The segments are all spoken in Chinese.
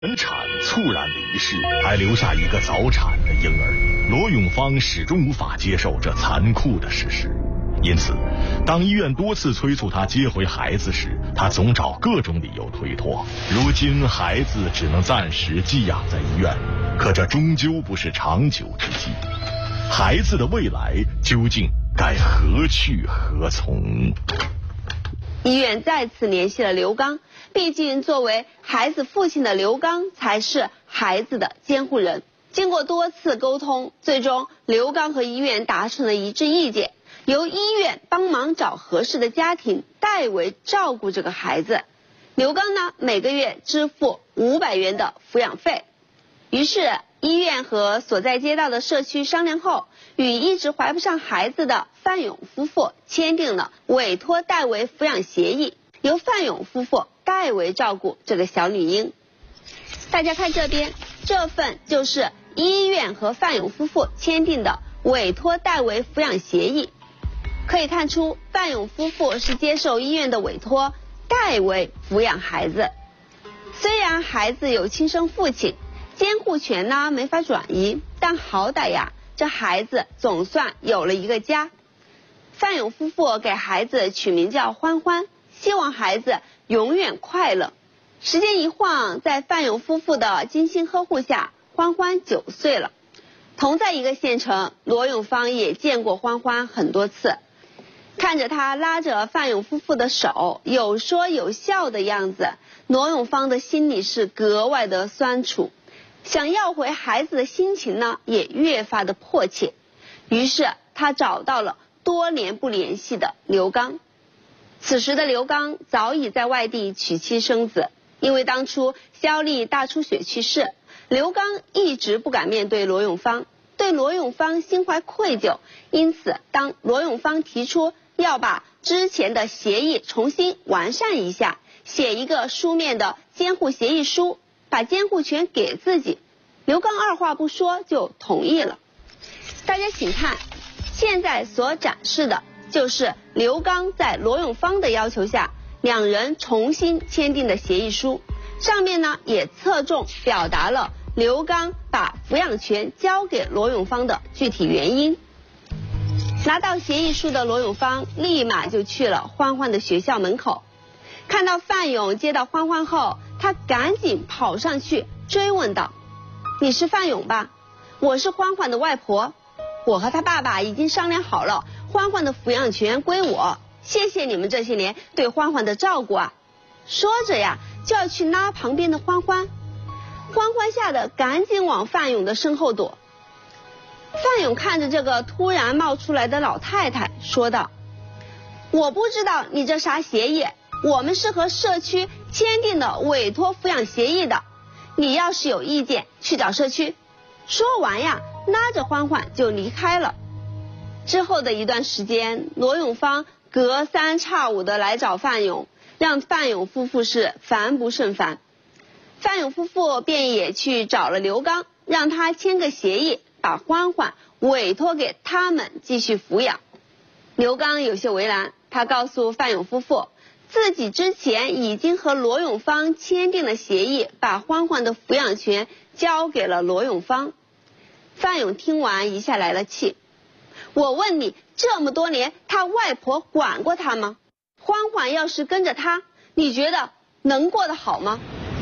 难产猝然离世，还留下一个早产的婴儿。罗永芳始终无法接受这残酷的事实，因此，当医院多次催促他接回孩子时，他总找各种理由推脱。如今，孩子只能暂时寄养在医院，可这终究不是长久之计。孩子的未来究竟该何去何从？ 医院再次联系了刘刚，毕竟作为孩子父亲的刘刚才是孩子的监护人。经过多次沟通，最终刘刚和医院达成了一致意见，由医院帮忙找合适的家庭代为照顾这个孩子。刘刚呢，每个月支付500元的抚养费。于是医院和所在街道的社区商量后，与一直怀不上孩子的范勇夫妇签订了委托代为抚养协议，由范勇夫妇代为照顾这个小女婴。大家看这边，这份就是医院和范勇夫妇签订的委托代为抚养协议。可以看出，范勇夫妇是接受医院的委托代为抚养孩子。虽然孩子有亲生父亲，监护权呢没法转移，但好歹呀，这孩子总算有了一个家。范勇夫妇给孩子取名叫欢欢，希望孩子永远快乐。时间一晃，在范勇夫妇的精心呵护下，欢欢9岁了。同在一个县城，罗永芳也见过欢欢很多次，看着他拉着范勇夫妇的手，有说有笑的样子，罗永芳的心里是格外的酸楚。想要回孩子的心情呢，也越发的迫切。于是他找到了多年不联系的刘刚。此时的刘刚早已在外地娶妻生子，因为当初肖丽大出血去世，刘刚一直不敢面对罗永芳，对罗永芳心怀愧疚。因此当罗永芳提出要把之前的协议重新完善一下，写一个书面的监护协议书，把监护权给自己，刘刚二话不说就同意了。大家请看，现在所展示的就是刘刚在罗永芳的要求下，两人重新签订的协议书。上面呢也侧重表达了刘刚把抚养权交给罗永芳的具体原因。拿到协议书的罗永芳立马就去了欢欢的学校门口，看到范勇接到欢欢后，他赶紧跑上去追问道：“你是范勇吧？我是欢欢的外婆，我和他爸爸已经商量好了，欢欢的抚养权归我，谢谢你们这些年对欢欢的照顾啊。”说着呀，就要去拉旁边的欢欢。欢欢吓得赶紧往范勇的身后躲。范勇看着这个突然冒出来的老太太说道：“我不知道你这啥协议，我们是和社区签订的委托抚养协议的，你要是有意见去找社区。”说完呀，拉着欢欢就离开了。之后的一段时间，罗永芳隔三差五的来找范勇，让范勇夫妇是烦不胜烦。范勇夫妇便也去找了刘刚，让他签个协议，把欢欢委托给他们继续抚养。刘刚有些为难，他告诉范勇夫妇，自己之前已经和罗永芳签订了协议，把欢欢的抚养权交给了罗永芳。范勇听完一下来了气，我问你，这么多年他外婆管过他吗？欢欢要是跟着他，你觉得能过得好吗？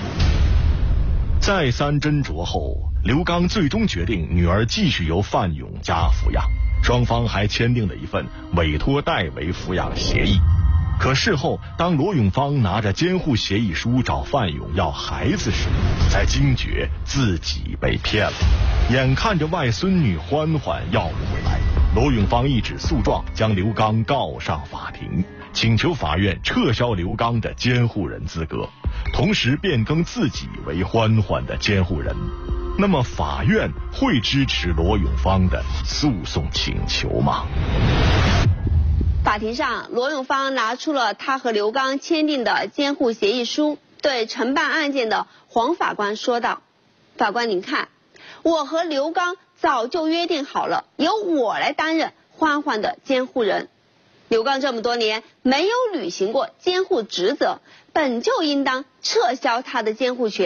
再三斟酌后，刘刚最终决定女儿继续由范勇家抚养，双方还签订了一份委托代为抚养协议。可事后，当罗永芳拿着监护协议书找范勇要孩子时，才惊觉自己被骗了。眼看着外孙女欢欢要不回来，罗永芳一纸诉状将刘刚告上法庭，请求法院撤销刘刚的监护人资格，同时变更自己为欢欢的监护人。那么法院会支持罗永芳的诉讼请求吗？ 法庭上，罗永芳拿出了他和刘刚签订的监护协议书，对承办案件的黄法官说道：“法官您看，我和刘刚早就约定好了，由我来担任欢欢的监护人。刘刚这么多年没有履行过监护职责，本就应当撤销他的监护权。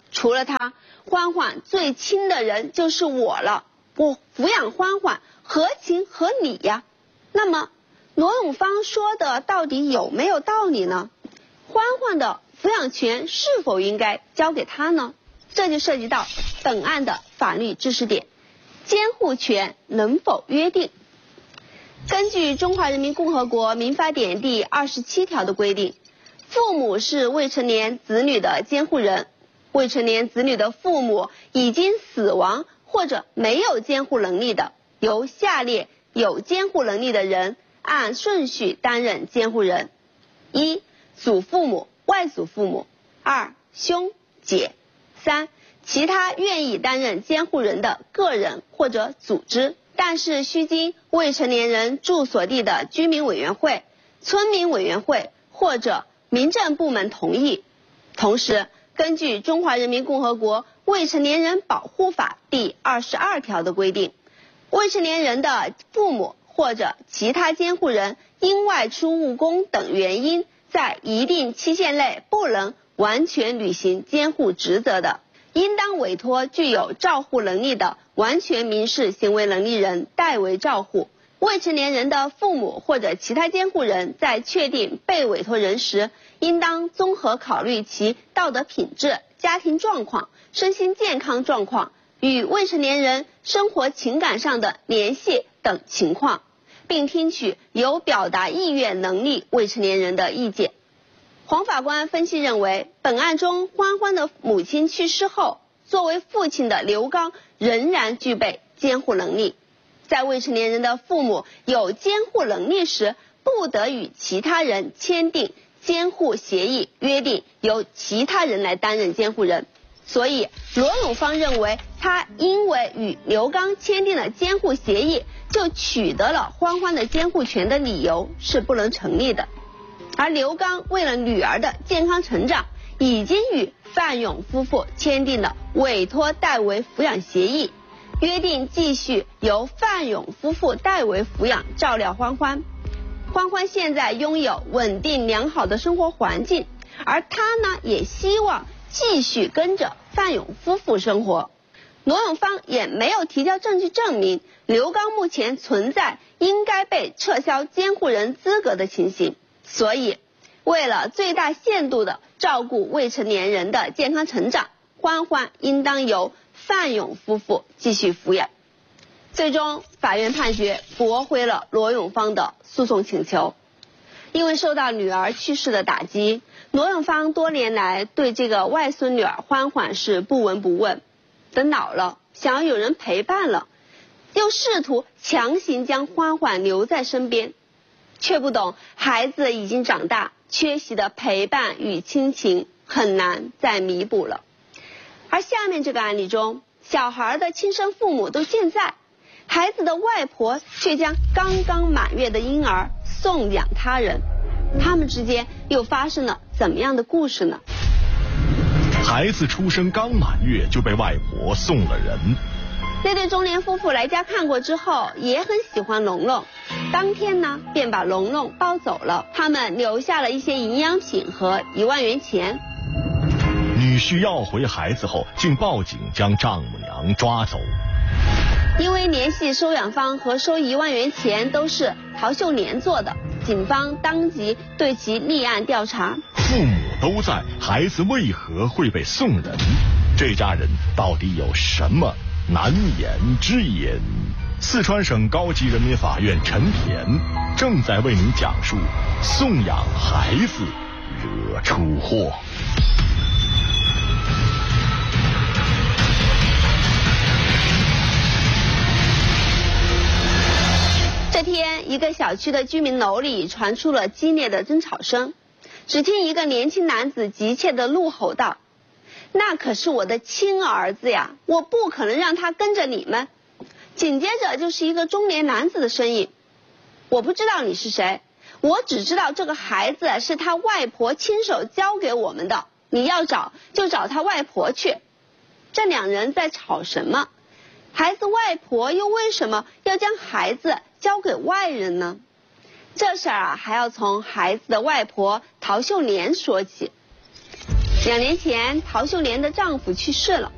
除了他，欢欢最亲的人就是我了。我抚养欢欢，合情合理呀。那么，罗永芳说的到底有没有道理呢？欢欢的抚养权是否应该交给他呢？这就涉及到本案的法律知识点：监护权能否约定？根据《中华人民共和国民法典》第27条的规定，父母是未成年子女的监护人。未成年子女的父母已经死亡或者没有监护能力的，由下列有监护能力的人按顺序担任监护人：一、祖父母、外祖父母；二、兄姐；三、其他愿意担任监护人的个人或者组织，但是需经未成年人住所地的居民委员会、村民委员会或者民政部门同意。同时，根据《中华人民共和国未成年人保护法》第22条的规定，未成年人的父母或者其他监护人因外出务工等原因，在一定期限内不能完全履行监护职责的，应当委托具有照护能力的完全民事行为能力人代为照护。未成年人的父母或者其他监护人在确定被委托人时，应当综合考虑其道德品质、家庭状况、身心健康状况、与未成年人生活情感上的联系等情况，并听取有表达意愿能力未成年人的意见。黄法官分析认为，本案中欢欢的母亲去世后，作为父亲的刘刚仍然具备监护能力。在未成年人的父母有监护能力时，不得与其他人签订监护协议，约定由其他人来担任监护人。所以罗永芳认为，他因为与刘刚签订了监护协议，就取得了欢欢的监护权的理由是不能成立的。而刘刚为了女儿的健康成长，已经与范勇夫妇签订了委托代为抚养协议，约定继续由范勇夫妇代为抚养照料欢欢。欢欢现在拥有稳定良好的生活环境，而他呢也希望继续跟着范勇夫妇生活。罗永芳也没有提交证据证明刘刚目前存在应该被撤销监护人资格的情形，所以为了最大限度的照顾未成年人的健康成长，欢欢应当由范勇夫妇继续抚养。最终法院判决驳回了罗永芳的诉讼请求。因为受到女儿去世的打击，罗永芳多年来对这个外孙女儿欢欢是不闻不问，等老了想要有人陪伴了，又试图强行将欢欢留在身边，却不懂孩子已经长大，缺席的陪伴与亲情很难再弥补了。而下面这个案例中，小孩的亲生父母都健在，孩子的外婆却将刚刚满月的婴儿送养他人，他们之间又发生了怎么样的故事呢？ 孩子出生刚满月就被外婆送了人。 那对中年夫妇来家看过之后，也很喜欢龙龙，当天呢便把龙龙抱走了，他们留下了一些营养品和1万元钱。 女婿要回孩子后，竟报警将丈母娘抓走。 因为联系收养方和收1万元钱都是陶秀莲做的，警方当即对其立案调查。 父母都在，孩子为何会被送人？这家人到底有什么难言之隐？四川省高级人民法院陈田正在为您讲述送养孩子惹出祸。 这天，一个小区的居民楼里传出了激烈的争吵声。只听一个年轻男子急切地怒吼道：“那可是我的亲儿子呀，我不可能让他跟着你们。”紧接着就是一个中年男子的声音：“我不知道你是谁，我只知道这个孩子是他外婆亲手交给我们的，你要找就找他外婆去。”这两人在吵什么？孩子外婆又为什么要将孩子交给外人呢？这事儿还要从孩子的外婆陶秀莲说起。 2年前，陶秀莲的丈夫去世了，